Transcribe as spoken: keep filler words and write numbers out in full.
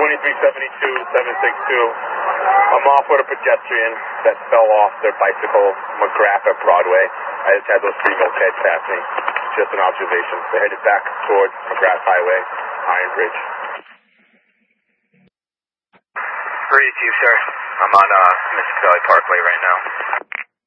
twenty-three seventy-two, seven six two. I'm off with a pedestrian that fell off their bicycle, McGrath at Broadway. I just had those three mopeds pass me. Just an observation. They're headed back towards McGrath Highway, Iron Bridge. Breathe to you, sir. I'm on uh, Mississippi Valley Parkway right now.